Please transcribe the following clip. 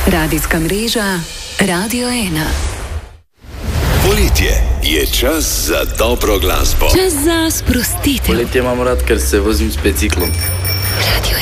Radijska mreža Radio 1. Poletje je čas za dobro glasbo. Čas za sprostitev. Poletje imam rad, ker se vozim s biciklom. Radio